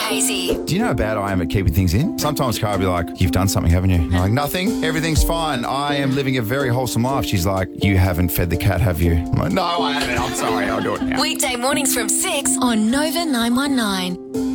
Hazy. Do you know how bad I am at keeping things in? Sometimes Cara will be like, you've done something, haven't you? I'm like, nothing. Everything's fine. I am living a very wholesome life. She's like, you haven't fed the cat, have you? I'm like, no, I haven't. I'm sorry. I'll do it now. Weekday mornings from 6 on Nova 919.